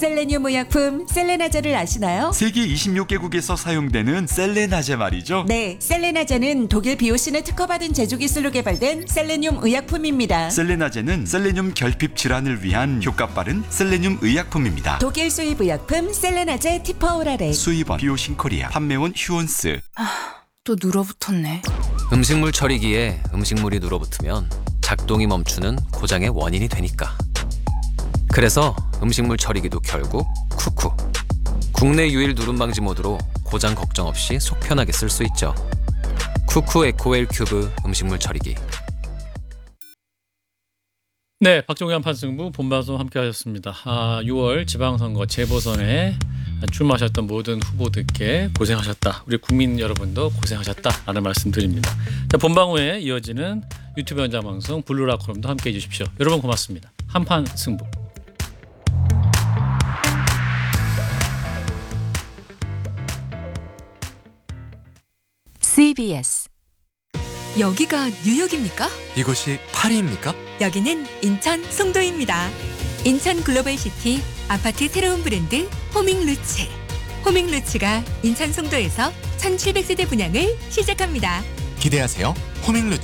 셀레늄 의약품 셀레나제를 아시나요? 세계 26개국에서 사용되는 셀레나제 말이죠. 네, 셀레나제는 독일 비오신에 특허받은 제조 기술로 개발된 셀레늄 의약품입니다. 셀레나제는 셀레늄 결핍 질환을 위한 효과 빠른 셀레늄 의약품입니다. 독일 수입 의약품 셀레나제 티퍼오라레. 수입원 비오신코리아, 판매원 휴원스. 또 눌어붙었네. 음식물 처리기에 음식물이 눌어붙으면 작동이 멈추는 고장의 원인이 되니까. 그래서 음식물 처리기도 결국 쿠쿠. 국내 유일 누름 방지 모드로 고장 걱정 없이 속 편하게 쓸 수 있죠. 쿠쿠 에코웰 큐브 음식물 처리기. 네, 박종희 한판승부 본방송 함께 하셨습니다. 6월 지방선거 재보선에 출마하셨던 모든 후보들께 고생하셨다. 우리 국민 여러분도 고생하셨다라는 말씀드립니다. 자, 본방 후에 이어지는 유튜브 현장 방송 블루라크롬도 함께 해주십시오. 여러분 고맙습니다. 한판승부. CBS. 여기가 뉴욕입니까? 이곳이 파리입니까? 여기는 인천 송도입니다. 인천 글로벌시티 아파트 새로운 브랜드 호밍루츠. 호밍루츠가 인천 송도에서 1700세대 분양을 시작합니다. 기대하세요. 호밍루